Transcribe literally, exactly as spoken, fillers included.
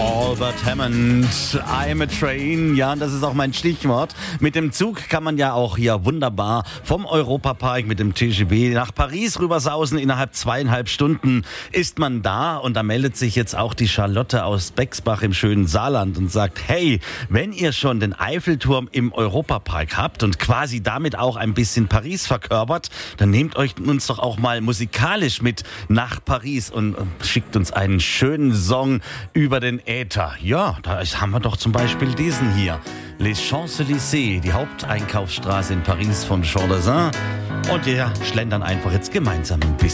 Albert Hammond, I'm a Train. Ja, das ist auch mein Stichwort. Mit dem Zug kann man ja auch hier wunderbar vom Europapark mit dem T G V nach Paris rübersausen. Innerhalb zweieinhalb Stunden ist man da. Und da meldet sich jetzt auch die Charlotte aus Bexbach im schönen Saarland und sagt, hey, wenn ihr schon den Eiffelturm im Europapark habt und quasi damit auch ein bisschen Paris verkörpert, dann nehmt euch uns doch auch mal musikalisch mit nach Paris und schickt uns einen schönen Song über den Äther. Ja, da haben wir doch zum Beispiel diesen hier. Les Champs-Élysées, die Haupteinkaufsstraße in Paris von Champs-Élysées. Und wir schlendern einfach jetzt gemeinsam ein bisschen.